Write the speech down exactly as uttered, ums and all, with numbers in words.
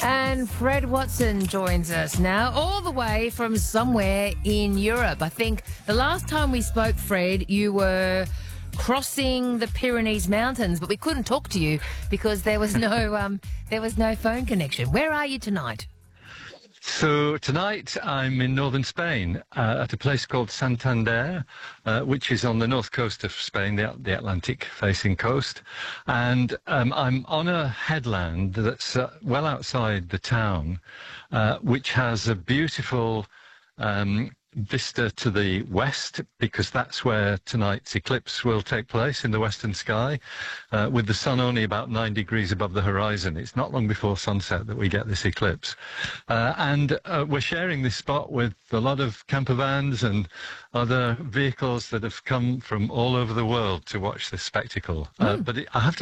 And Fred Watson joins us now, all the way from somewhere in Europe. I think the last time we spoke, Fred, you were crossing the Pyrenees Mountains, but we couldn't talk to you because there was no um, there was no phone connection. Where are you tonight? So tonight I'm in northern Spain uh, at a place called Santander, uh, which is on the north coast of Spain, the, the Atlantic-facing coast. And um, I'm on a headland that's uh, well outside the town, uh, which has a beautiful um, vista to the west, because that's where tonight's eclipse will take place, in the western sky, uh, with the sun only about nine degrees above the horizon. It's not long before sunset that we get this eclipse. Uh, and uh, we're sharing this spot with a lot of camper vans and other vehicles that have come from all over the world to watch this spectacle. Uh, Mm. but it, I have to